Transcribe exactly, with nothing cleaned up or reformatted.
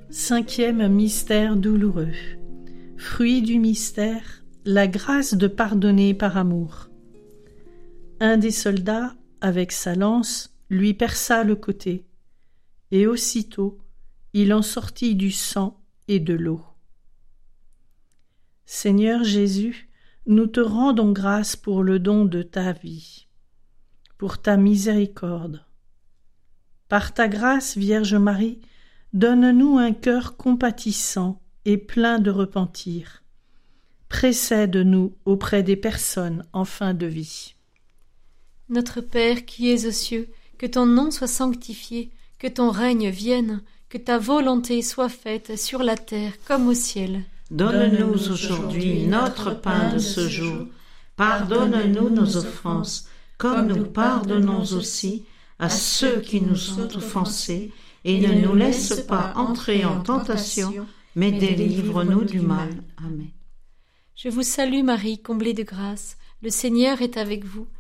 Cinquième mystère douloureux. Fruit du mystère, la grâce de pardonner par amour. Un des soldats, avec sa lance, lui perça le côté, et aussitôt il en sortit du sang et de l'eau. Seigneur Jésus, nous te rendons grâce pour le don de ta vie, pour ta miséricorde. Par ta grâce, Vierge Marie, donne-nous un cœur compatissant et plein de repentir. Précède-nous auprès des personnes en fin de vie. Notre Père qui es aux cieux, que ton nom soit sanctifié, que ton règne vienne, que ta volonté soit faite sur la terre comme au ciel. Donne-nous aujourd'hui notre pain de ce jour. Pardonne-nous nos offenses, comme nous pardonnons aussi à ceux qui nous ont offensés, et ne nous laisse pas entrer en tentation, mais délivre-nous du mal. Amen. Je vous salue Marie, comblée de grâce, le Seigneur est avec vous.